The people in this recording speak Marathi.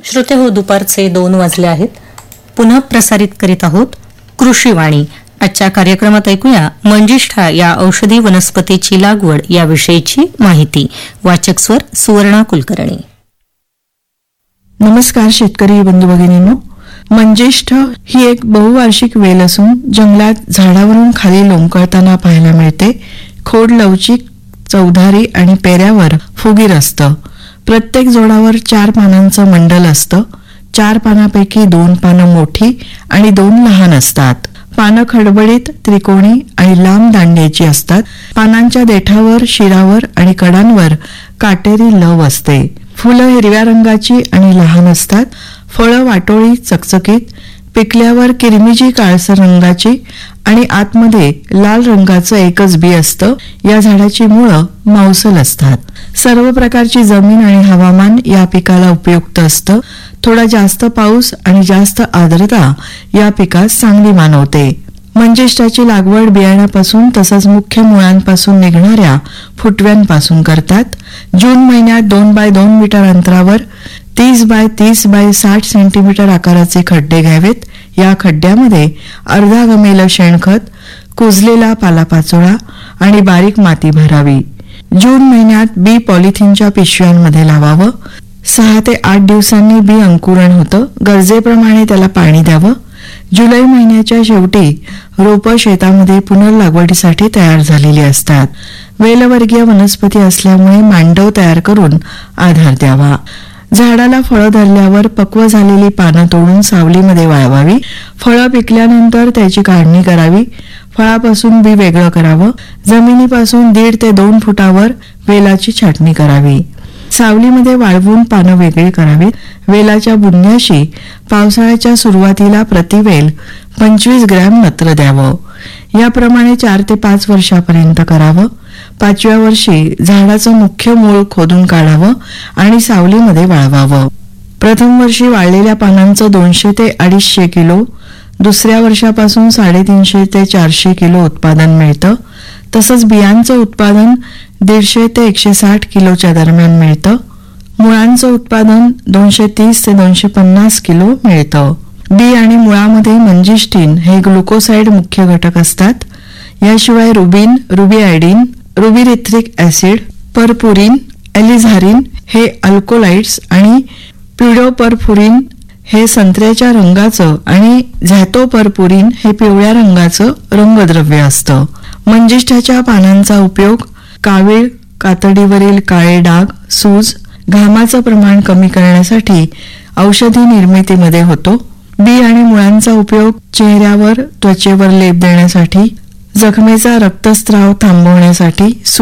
श्रोते हो, दुपारचे 2 वाजले आहेत. पुन्हा प्रसारित करीत आहोत कृषीवाणी. आजच्या कार्यक्रमात ऐकूया मंजिष्ठा या औषधी वनस्पतीची लागवड याविषयीची माहिती. वाचक स्वर सुवर्णा कुलकर्णी. नमस्कार शेतकरी बंधू भगिनींनो. मंजिष्ठ ही एक बहुवार्षिक वेल असून जंगलात झाडावरून खाली लोंबकळताना पाहायला मिळते. खोड लवचिक, चौधारी आणि पेऱ्यावर फुगीर असतं. प्रत्येक जोडावर 4 पानांचं मंडल असतं. 4 पानापैकी 2 पानं मोठी आणि 2 लहान असतात. पानं खडबडीत, त्रिकोणी आणि लांब दांड्याची असतात. पानांच्या देठावर, शिरावर आणि कडांवर काटेरी लव असते. फुलं हिरव्या रंगाची आणि लहान असतात. फळं वाटोळी, चकचकीत, पिकल्यावर किरमिजी काळसर रंगाची आणि आतमध्ये लाल रंगाचं एकच बी असतं. या झाडाची मुळं मांसल असतात. सर्व प्रकारची जमीन आणि हवामान या पिकाला उपयुक्त असतं. थोडा जास्त पाऊस आणि जास्त आर्द्रता या पिकास चांगली मानवते. मंजिष्ठाची लागवड बियाण्यापासून तसंच मुख्य मुळांपासून निघणाऱ्या फुटव्यांपासून करतात. जून महिन्यात 2 बाय 2 मीटर अंतरावर 30 बाय 30 बाय 60 सेंटीमीटर आकाराचे खड्डे घ्यावेत. या खड्ड्यामध्ये अर्धा गमेलं शेणखत, कुजलेला पालापाचोळा आणि बारीक माती भरावी. जून महिन्यात बी पॉलिथिनच्या पिशव्यांमध्ये लावावं. 6 ते 8 दिवसांनी बी अंकुरण होतं. गरजेप्रमाणे त्याला पाणी द्यावं. जुलै महिन्याच्या शेवटी रोपं शेतामध्ये पुनर्लागवडीसाठी तयार झालेली असतात. वेलवर्गीय वनस्पती असल्यामुळे मांडव तयार करून आधार द्यावा. झाडाला फळं धरल्यावर पक्व झालेली पानं तोडून सावलीमध्ये वाळवावी. फळं पिकल्यानंतर त्याची काढणी करावी. फळापासून बी वेगळं करावं. जमिनीपासून 1.5 ते 2 फुटावर वेलाची छाटणी करावी. सावलीमध्ये वाळवून पानं वेगळी करावीत. वेलाच्या बुंध्याशी पावसाळ्याच्या सुरुवातीला प्रतिवेल 25 ग्रॅम नत्र द्यावं. याप्रमाणे 4 ते 5 वर्षापर्यंत करावं. 5व्या वर्षी झाडाचं मुख्य मूळ खोदून काढावं आणि सावलीमध्ये वाळवावं. प्रथम वर्षी वाळलेल्या पानांचं 200 ते 250 किलो, दुसऱ्या वर्षापासून 350 ते 400 किलो उत्पादन मिळतं. तसंच बियांचं उत्पादन 150 ते 160 किलोच्या दरम्यान मिळतं. मुळांचं उत्पादन 230 ते 250 किलो मिळतं. बी आणि मुळामध्ये मंजिष्ठिन हे ग्लुकोसाइड मुख्य घटक असतात. याशिवाय रुबिन, रुबिआयडिन, रुबिरिथ्रिक ऍसिड, परपुरिन, एलिझारिन हे अल्कोलाइड्स आणि प्युडोपरफुरिन हे संत्र्याच्या रंगाचं आणि झॅतोपरपुरिन हे पिवळ्या रंगाचं रंगद्रव्य असतं. मंजिष्ठाच्या पानांचा उपयोग कावीळ, कातडीवरील काळे डाग, सूज, घामाचं प्रमाण कमी करण्यासाठी औषधी निर्मितीमध्ये होतो. बी आणि मुळांचा उपयोग चेहऱ्यावर, त्वचेवर लेप देण्यासाठी, जखमेचा रक्तस्राव थांबवण्यासाठी,